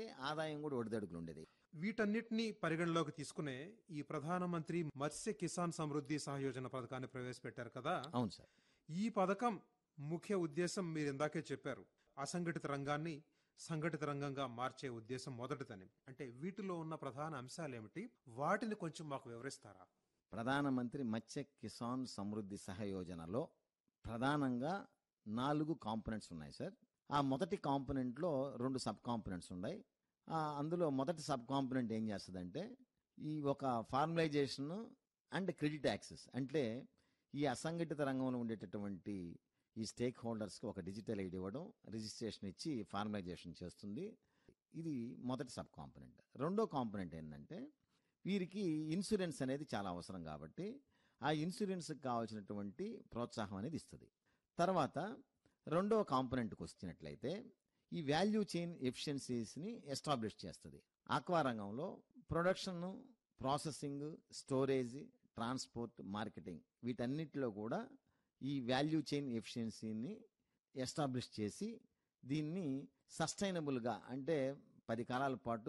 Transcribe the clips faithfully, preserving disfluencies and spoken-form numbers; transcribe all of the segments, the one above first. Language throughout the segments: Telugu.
ఆదాయం కూడా ఒడిదడుకులు ఉండేది. వీటన్నిటిని పరిగణలోకి తీసుకునే ఈ ప్రధానమంత్రి మత్స్య కిసాన్ సమృద్ధి సహయోజన పథకాన్ని ప్రవేశపెట్టారు కదా. అవును సార్. ఈ పథకం ముఖ్య ఉద్దేశం మీరు ఇందాకే చెప్పారు, అసంఘటిత రంగాన్ని సంఘటిత రంగంగా మార్చే ఉద్దేశం మొదటిదని. అంటే వీటిలో ఉన్న ప్రధాన అంశాలు ఏమిటి, వాటిని కొంచెం మాకు వివరిస్తారా? ప్రధానమంత్రి మత్స్య కిసాన్ సమృద్ధి సహయోజనలో ప్రధానంగా నాలుగు కాంపోనెంట్స్ ఉన్నాయి సార్. ఆ మొదటి కాంపోనెంట్లో రెండు సబ్ కాంపోనెంట్స్ ఉన్నాయి. అందులో మొదటి సబ్ కాంపోనెంట్ ఏం చేస్తుందంటే ఈ ఒక ఫార్మలైజేషన్ అండ్ క్రెడిట్ యాక్సెస్, అంటే ఈ అసంఘటిత రంగంలో ఉండేటటువంటి ఈ స్టేక్ హోల్డర్స్కి ఒక డిజిటల్ ఐడి ఇవ్వడం, రిజిస్ట్రేషన్ ఇచ్చి ఫార్మలైజేషన్ చేస్తుంది. ఇది మొదటి సబ్ కాంపోనెంట్. రెండో కాంపోనెంట్ ఏంటంటే వీరికి ఇన్సూరెన్స్ అనేది చాలా అవసరం కాబట్టి ఆ ఇన్సూరెన్స్కి కావాల్సినటువంటి ప్రోత్సాహం అనేది ఇస్తుంది. తర్వాత రెండో కాంపోనెంట్కి వచ్చినట్లయితే ఈ వాల్యూ చైన్ ఎఫిషియన్సీస్ని ఎస్టాబ్లిష్ చేస్తుంది. ఆక్వా రంగంలో production, processing, storage, transport, marketing వీటన్నిటిలో కూడా ఈ వాల్యూ చైన్ ఎఫిషియన్సీని ఎస్టాబ్లిష్ చేసి దీన్ని సస్టైనబుల్గా, అంటే పది కాలాల పాటు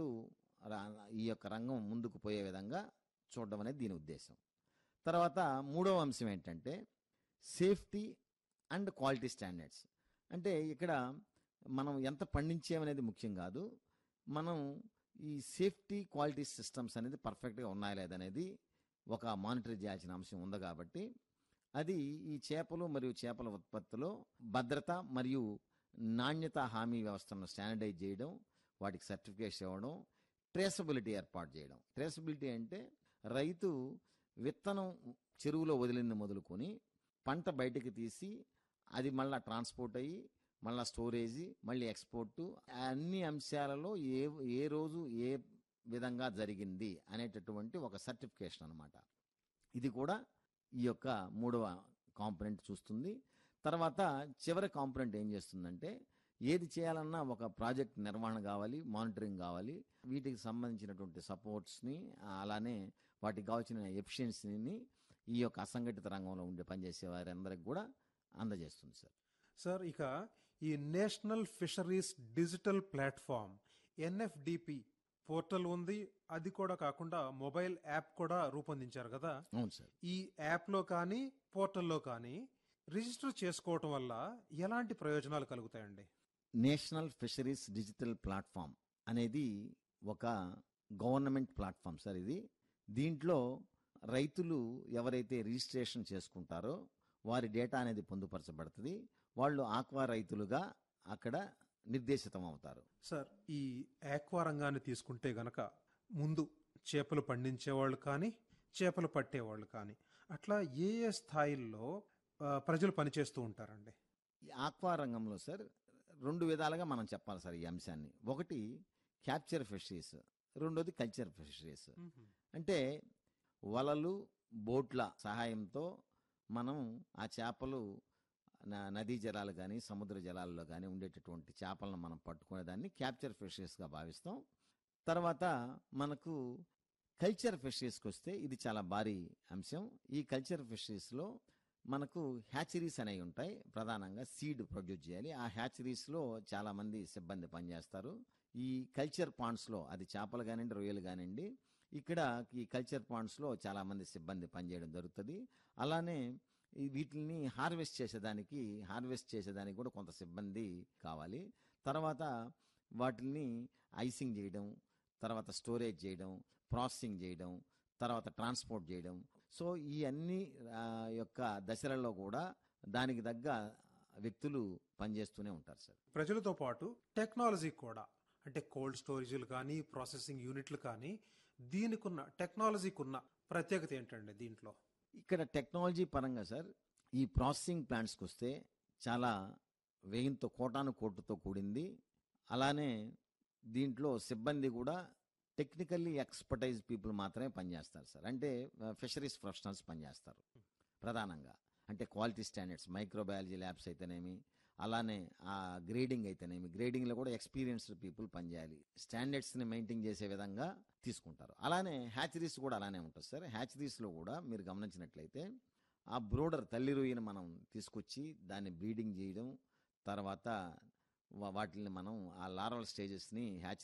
ఈ యొక్క రంగం ముందుకు పోయే విధంగా చూడడం అనేది దీని ఉద్దేశం. తర్వాత మూడవ అంశం ఏంటంటే సేఫ్టీ అండ్ క్వాలిటీ స్టాండర్డ్స్. అంటే ఇక్కడ మనం ఎంత పండించామనేది ముఖ్యం కాదు, మనం ఈ సేఫ్టీ క్వాలిటీ సిస్టమ్స్ అనేది పర్ఫెక్ట్గా ఉన్నాయా లేదనేది ఒక మానిటర్ చేయాల్సిన అంశం ఉంది. కాబట్టి అది ఈ చేపలు మరియు చేపల ఉత్పత్తిలో భద్రత మరియు నాణ్యత హామీ వ్యవస్థను స్టాండర్డైజ్ చేయడం, వాటికి సర్టిఫికేషన్ ఇవ్వడం, ట్రేసబిలిటీ ఏర్పాటు చేయడం. ట్రేసబిలిటీ అంటే రైతు విత్తనం చెరువులో వదిలింది మొదలుకొని పంట బయటకు తీసి అది మళ్ళీ ట్రాన్స్పోర్ట్ అయ్యి మళ్ళీ స్టోరేజీ, మళ్ళీ ఎక్స్పోర్టు, అన్ని అంశాలలో ఏ ఏ రోజు ఏ విధంగా జరిగింది అనేటటువంటి ఒక సర్టిఫికేషన్ అనమాట. ఇది కూడా ఈ యొక్క మూడవ కాంపోనెంట్ చూస్తుంది. తర్వాత చివరి కాంపోనెంట్ ఏం చేస్తుందంటే ఏది చేయాలన్నా ఒక ప్రాజెక్ట్ నిర్వహణ కావాలి, మానిటరింగ్ కావాలి, వీటికి సంబంధించినటువంటి సపోర్ట్స్ని, అలానే వాటికి కావాల్సిన ఎఫిషియన్సీని ఈ యొక్క అసంఘటిత రంగంలో ఉండే పనిచేసే వారందరికి కూడా అందజేస్తుంది సార్. సార్, ఇక ఈ national fisheries digital platform NFDP portal ఉంది. అది కూడా కాకుండా మొబైల్ యాప్ కూడా రూపొందించారు కదా. అవును సార్. ఈ యాప్లో కానీ పోర్టల్లో కానీ రిజిస్టర్ చేసుకోవటం వల్ల ఎలాంటి ప్రయోజనాలు కలుగుతాయండి? నేషనల్ ఫిషరీస్ డిజిటల్ ప్లాట్ఫామ్ అనేది ఒక గవర్నమెంట్ ప్లాట్ఫామ్ సార్. ఇది దీంట్లో రైతులు ఎవరైతే రిజిస్ట్రేషన్ చేసుకుంటారో వారి డేటా అనేది పొందుపరచబడుతుంది. వాళ్ళు ఆక్వా రైతులుగా అక్కడ నిర్దేశితం అవుతారు. సార్, ఈ ఆక్వా రంగాన్ని తీసుకుంటే గనక ముందు చేపలు పండించేవాళ్ళు కానీ చేపలు పట్టేవాళ్ళు కానీ అట్లా ఏ ఏ స్థాయిల్లో ప్రజలు పనిచేస్తూ ఉంటారండి? ఈ ఆక్వా రంగంలో సార్ రెండు విధాలుగా మనం చెప్పాలి సార్ ఈ అంశాన్ని. ఒకటి క్యాప్చర్ ఫిషరీస్, రెండోది కల్చర్ ఫిషరీస్. అంటే వలలు, బోట్ల సహాయంతో మనం ఆ చేపలు నదీ జలాలు కానీ సముద్ర జలాల్లో కానీ ఉండేటటువంటి చేపలను మనం పట్టుకునేదాన్ని క్యాప్చర్ ఫిషరీస్గా భావిస్తాం. తర్వాత మనకు కల్చర్ ఫిషరీస్కి వస్తే ఇది చాలా భారీ అంశం. ఈ కల్చర్ ఫిషరీస్లో మనకు హ్యాచరీస్ అనేవి ఉంటాయి. ప్రధానంగా సీడ్ ప్రొడ్యూస్ చేయాలి. ఆ హ్యాచరీస్లో చాలామంది సిబ్బంది పనిచేస్తారు. ఈ కల్చర్ పాండ్స్లో అది చేపలు కానివ్వండి, రొయ్యలు కానివ్వండి, ఇక్కడ ఈ కల్చర్ పాండ్స్లో చాలామంది సిబ్బంది పనిచేయడం జరుగుతుంది. అలానే వీటిని హార్వెస్ట్ చేసేదానికి హార్వెస్ట్ చేసేదానికి కూడా కొంత సిబ్బంది కావాలి. తర్వాత వాటిని ఐసింగ్ చేయడం, తర్వాత స్టోరేజ్ చేయడం, ప్రాసెసింగ్ చేయడం, తర్వాత ట్రాన్స్పోర్ట్ చేయడం. సో ఈ అన్ని యొక్క దశలలో కూడా దానికి తగ్గ వ్యక్తులు పనిచేస్తూనే ఉంటారు సార్. ప్రజలతో పాటు టెక్నాలజీ కూడా, అంటే కోల్డ్ స్టోరేజీలు కానీ ప్రాసెసింగ్ యూనిట్లు కానీ, దీనికున్న టెక్నాలజీకున్న ప్రత్యేకత ఏంటండి దీంట్లో? ఇక్కడ టెక్నాలజీ పరంగా సార్ ఈ ప్రాసెసింగ్ ప్లాంట్స్కి వస్తే చాలా వ్యయంతో కోటాను కోట్లతో కూడింది. అలానే దీంట్లో సిబ్బంది కూడా టెక్నికల్లీ ఎక్స్పర్టైజ్ పీపుల్ మాత్రమే పనిచేస్తారు సార్. అంటే ఫిషరీస్ ప్రొఫెషనల్స్ పనిచేస్తారు ప్రధానంగా. అంటే క్వాలిటీ స్టాండర్డ్స్, మైక్రోబయాలజీ ల్యాబ్స్ అయితేనేమి, అలానే ఆ గ్రేడింగ్ అయితేనేమి, గ్రేడింగ్లో కూడా ఎక్స్పీరియన్స్డ్ పీపుల్ పనిచేయాలి. స్టాండర్డ్స్ని మెయింటైన్ చేసే విధంగా తీసుకుంటారు. అలానే హ్యాచరీస్ కూడా అలానే ఉంటుంది సార్. హ్యాచరీస్లో కూడా మీరు గమనించినట్లయితే ఆ బ్రోడర్ తల్లి రొయ్యను మనం తీసుకొచ్చి దాన్ని బ్రీడింగ్ చేయడం, తర్వాత వాటిని మనం ఆ లార్వల్ స్టేజెస్ని హ్యాచ్